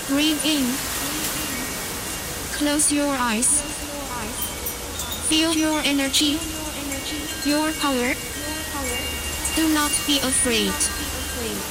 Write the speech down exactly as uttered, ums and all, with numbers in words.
Breathe in. Close your eyes. Feel your energy, your power. Do not be afraid.